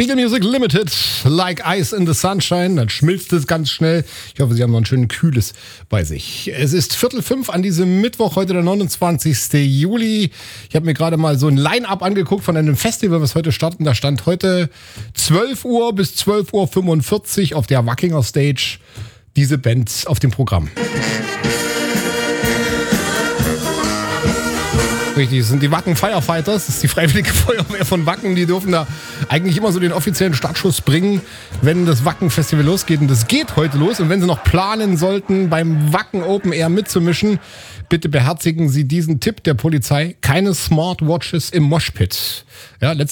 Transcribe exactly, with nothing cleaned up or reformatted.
Eagle Music Limited, Like Ice in the Sunshine. Dann schmilzt es ganz schnell. Ich hoffe, Sie haben noch ein schönes Kühles bei sich. Es ist Viertel fünf an diesem Mittwoch, heute der neunundzwanzigsten Juli. Ich habe mir gerade mal so ein Line-Up angeguckt von einem Festival, was heute starten. Da stand heute zwölf Uhr bis zwölf Uhr fünfundvierzig auf der Wackinger Stage diese Band auf dem Programm. Richtig, das sind die Wacken Firefighters, das ist die Freiwillige Feuerwehr von Wacken. Die dürfen da eigentlich immer so den offiziellen Startschuss bringen, wenn das Wacken-Festival losgeht. Und das geht heute los. Und wenn Sie noch planen sollten, beim Wacken Open Air mitzumischen, bitte beherzigen Sie diesen Tipp der Polizei. Keine Smartwatches im Moshpit. Ja,